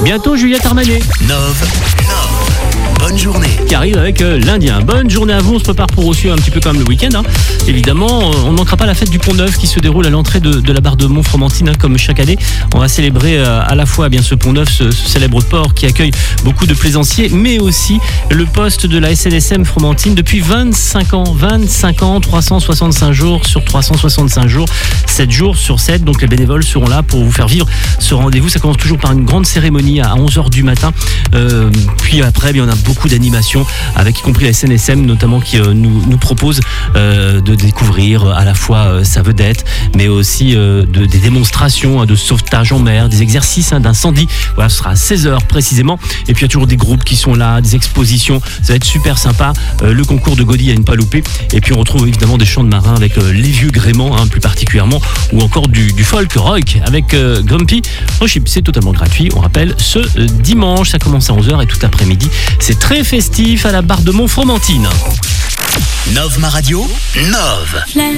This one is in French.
Bientôt Juliette Armanet. Nov. Bonne journée. Qui arrive avec l'Indien. Bonne journée à vous, on se prépare pour aussi un petit peu comme le week-end. Évidemment, on ne manquera pas la fête du Pont-Neuf qui se déroule à l'entrée de la barre de Montfromentine, comme chaque année. On va célébrer à la fois ce Pont-Neuf, ce célèbre port qui accueille beaucoup de plaisanciers, mais aussi le poste de la SNSM Fromentine depuis 25 ans, 365 jours sur 365 jours, 7 jours sur 7. Donc les bénévoles seront là pour vous faire vivre ce rendez-vous. Ça commence toujours par une grande cérémonie à 11h du matin. Puis après, on a beaucoup d'animations, avec y compris la SNSM notamment qui nous propose de découvrir à la fois sa vedette, mais aussi des démonstrations de sauvetage en mer, des exercices d'incendie. Voilà, ce sera à 16h précisément. Et puis il y a toujours des groupes qui sont là, des expositions. Ça va être super sympa. Le concours de Gaudi à ne pas louper. Et puis on retrouve évidemment des chants de marins avec les vieux gréments, plus particulièrement, ou encore du folk rock avec Grumpy Worship. C'est totalement gratuit. On rappelle, ce dimanche, ça commence à 11h et tout l'après-midi. C'est très festif à la barre de Montfromentine. Nov ma radio, Nov.